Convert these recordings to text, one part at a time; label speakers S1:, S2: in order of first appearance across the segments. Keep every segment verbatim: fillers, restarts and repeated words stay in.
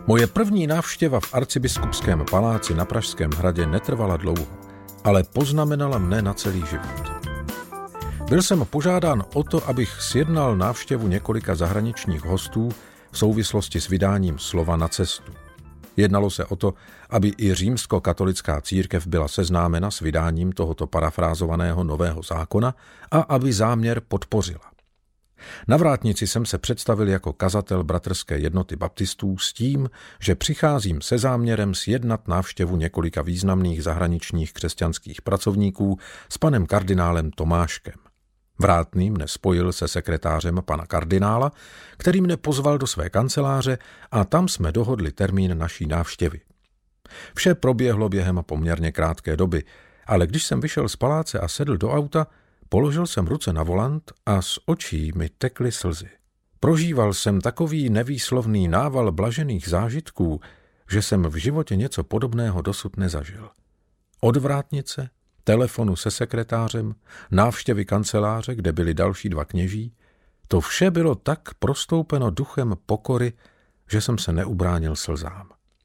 S1: Moje první návštěva v arcibiskupském paláci na Pražském hradě netrvala dlouho, ale poznamenala mne na celý život. Byl jsem požádán o to, abych sjednal návštěvu několika zahraničních hostů v souvislosti s vydáním Slova na cestu. Jednalo se o to, aby i římskokatolická církev byla seznámena s vydáním tohoto parafrázovaného nového zákona a aby záměr podpořila. Na vrátnici jsem se představil jako kazatel Bratrské jednoty baptistů s tím, že přicházím se záměrem sjednat návštěvu několika významných zahraničních křesťanských pracovníků s panem kardinálem Tomáškem. Vrátný mne spojil se sekretářem pana kardinála, který mne pozval do své kanceláře a tam jsme dohodli termín naší návštěvy. Vše proběhlo během poměrně krátké doby, ale když jsem vyšel z paláce a sedl do auta, položil jsem ruce na volant a z očí mi tekly slzy. Prožíval jsem takový nevýslovný nával blažených zážitků, že jsem v životě něco podobného dosud nezažil. Od vrátnice, telefonu se sekretářem, návštěvy kanceláře, kde byli další dva kněží, to vše bylo tak prostoupeno duchem pokory, že jsem se neubránil slzám.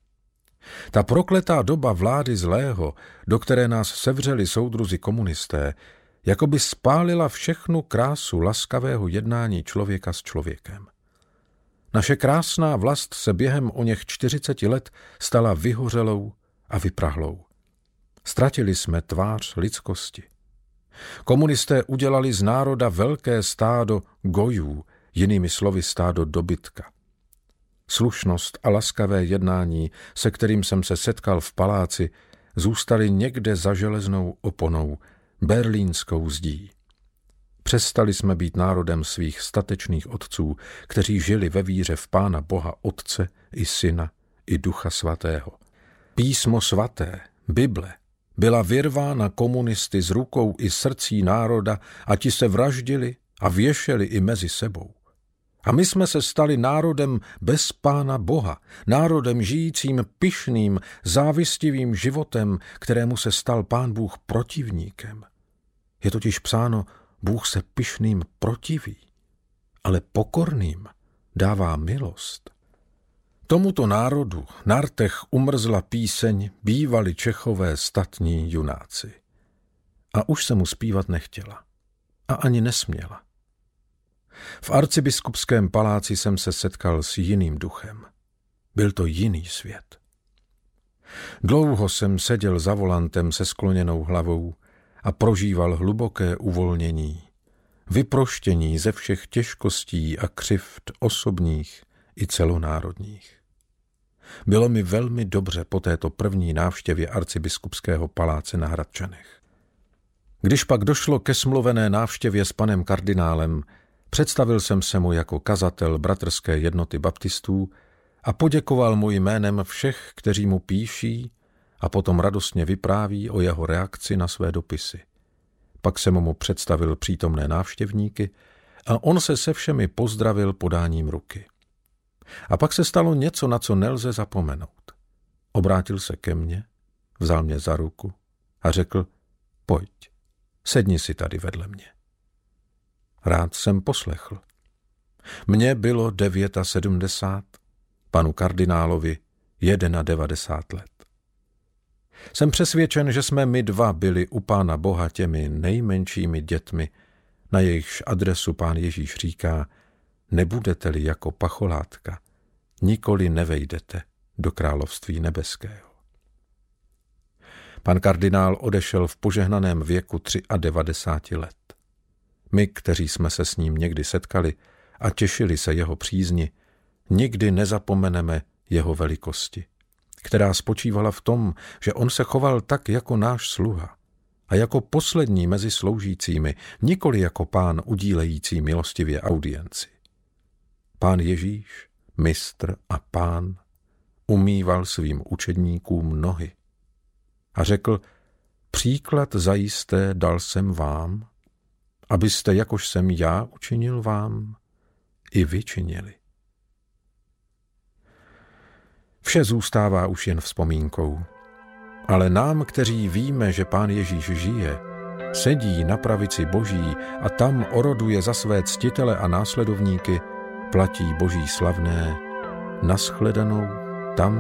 S1: Ta prokletá doba vlády zlého, do které nás sevřeli soudruzi komunisté, jakoby spálila všechnu krásu laskavého jednání člověka s člověkem. Naše krásná vlast se během oněch čtyřiceti let stala vyhořelou a vyprahlou. Ztratili jsme tvář lidskosti. Komunisté udělali z národa velké stádo gojů, jinými slovy stádo dobytka. Slušnost a laskavé jednání, se kterým jsem se setkal v paláci, zůstaly někde za železnou oponou, berlínskou zdí. Přestali jsme být národem svých statečných otců, kteří žili ve víře v Pána Boha Otce i Syna i Ducha Svatého. Písmo svaté, Bible, byla vyrvána komunisty z rukou i srdcí národa a ti se vraždili a věšeli i mezi sebou. A my jsme se stali národem bez Pána Boha, národem žijícím pyšným, závistivým životem, kterému se stal Pán Bůh protivníkem. Je totiž psáno, Bůh se pyšným protiví, ale pokorným dává milost. Tomuto národu na rtech umrzla píseň bývali Čechové statní junáci. A už se mu zpívat nechtěla. A ani nesměla. V arcibiskupském paláci jsem se setkal s jiným duchem. Byl to jiný svět. Dlouho jsem seděl za volantem se skloněnou hlavou a prožíval hluboké uvolnění, vyproštění ze všech těžkostí a křivd osobních i celonárodních. Bylo mi velmi dobře po této první návštěvě arcibiskupského paláce na Hradčanech. Když pak došlo ke smluvené návštěvě s panem kardinálem, představil jsem se mu jako kazatel Bratrské jednoty baptistů a poděkoval mu jménem všech, kteří mu píší a potom radostně vypráví o jeho reakci na své dopisy. Pak jsem mu představil přítomné návštěvníky a on se se všemi pozdravil podáním ruky. A pak se stalo něco, na co nelze zapomenout. Obrátil se ke mně, vzal mě za ruku a řekl, pojď, sedni si tady vedle mě. Rád jsem poslechl. Mně bylo sedmdesát devět, panu kardinálovi devadesát jedna let. Jsem přesvědčen, že jsme my dva byli u Pána Boha těmi nejmenšími dětmi, na jejichž adresu Pán Ježíš říká, nebudete-li jako pacholátka, nikoli nevejdete do království nebeského. Pan kardinál odešel v požehnaném věku devadesát tři let. My, kteří jsme se s ním někdy setkali a těšili se jeho přízni, nikdy nezapomeneme jeho velikosti, která spočívala v tom, že on se choval tak jako náš sluha a jako poslední mezi sloužícími, nikoli jako pán udílející milostivě audienci. Pán Ježíš, mistr a pán, umýval svým učedníkům nohy a řekl, příklad zajisté dal jsem vám, abyste, jakož jsem já učinil vám, i vy činili. Vše zůstává už jen vzpomínkou, ale nám, kteří víme, že Pán Ježíš žije, sedí na pravici Boží a tam oroduje za své ctitele a následovníky, platí Boží slavné, nashledanou.